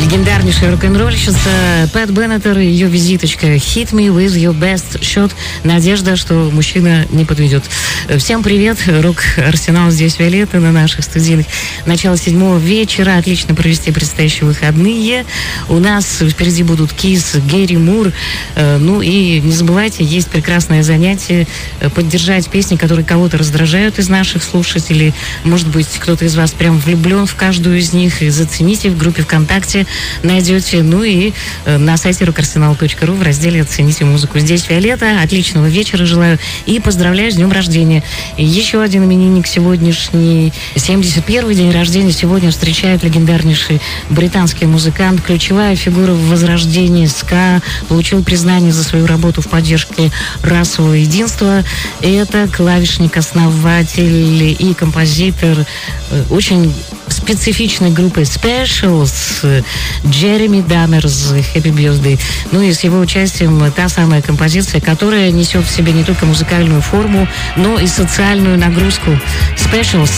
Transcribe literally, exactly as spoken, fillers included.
Легендарнейшая рок-н-ролльщица Пэт Беннетер и ее визиточка «Hit me with your best shot». Надежда, что мужчина не подведет. Всем привет. Рок-арсенал здесь Виолетта на наших студийных. Начало седьмого вечера. Отлично провести предстоящие выходные. У нас впереди будут Кис, Гэри Мур. Ну и не забывайте, есть прекрасное занятие поддержать песни, которые кого-то раздражают из наших слушателей. Может быть, кто-то из вас прям влюблен в каждую из них. И зацените в группе ВКонтакте. Найдете, ну и э, на сайте рок арсенал точка ру в разделе «Оцените музыку». Здесь Виолетта. Отличного вечера желаю и поздравляю с днем рождения. И еще один именинник сегодняшний, семьдесят первый день рождения, сегодня встречает легендарнейший британский музыкант, ключевая фигура в возрождении ска, получил признание за свою работу в поддержке расового единства. Это клавишник-основатель и композитор э, очень специфичной группы Specials Джереми Даммерс «Happy Birthday». Ну и с его участием та самая композиция, которая несет в себе не только музыкальную форму, но и социальную нагрузку. Specials.